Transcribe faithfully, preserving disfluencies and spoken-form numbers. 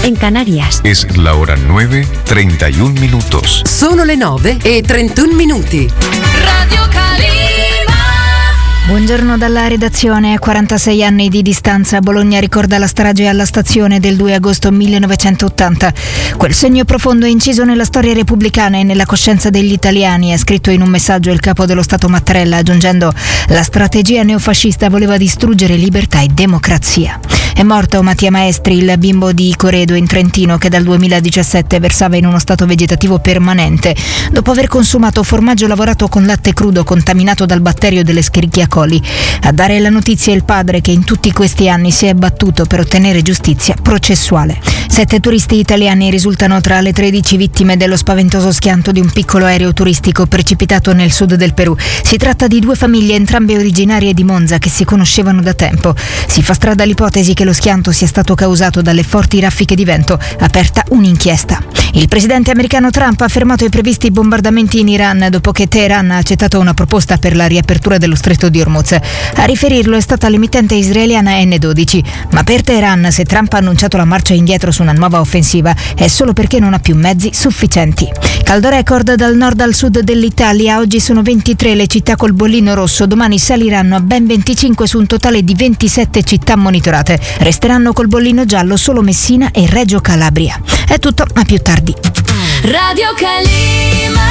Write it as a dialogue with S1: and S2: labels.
S1: en Canarias.
S2: Es la hora nueve, treinta y un minutos.
S3: Sono le nove e trentuno minuti.
S4: Radio Calima.
S5: Buongiorno dalla redazione. A quarantasei anni di distanza, Bologna ricorda la strage alla stazione del due agosto millenovecentottanta. Quel segno profondo è inciso nella storia repubblicana e nella coscienza degli italiani, ha scritto in un messaggio il capo dello Stato Mattarella, aggiungendo: la strategia neofascista voleva distruggere libertà e democrazia. È morto Mattia Maestri, il bimbo di Coredo in Trentino, che dal duemiladiciassette versava in uno stato vegetativo permanente dopo aver consumato formaggio lavorato con latte crudo contaminato dal batterio delle Escherichia coli. A dare la notizia è il padre, che in tutti questi anni si è battuto per ottenere giustizia processuale. Sette turisti italiani risultano tra le tredici vittime dello spaventoso schianto di un piccolo aereo turistico precipitato nel sud del Perù. Si tratta di due famiglie, entrambe originarie di Monza, che si conoscevano da tempo. Si fa strada l'ipotesi che lo schianto sia stato causato dalle forti raffiche di vento, aperta un'inchiesta. Il presidente americano Trump ha fermato i previsti bombardamenti in Iran dopo che Teheran ha accettato una proposta per la riapertura dello stretto di Hormuz. A riferirlo è stata l'emittente israeliana N dodici, ma per Teheran, se Trump ha annunciato la marcia indietro su una nuova offensiva, è solo perché non ha più mezzi sufficienti. Caldo record dal nord al sud dell'Italia. Oggi sono ventitré le città col bollino rosso, domani saliranno a ben venticinque su un totale di ventisette città monitorate. Resteranno col bollino giallo solo Messina e Reggio Calabria. È tutto, a più tardi.
S4: Radio Calima.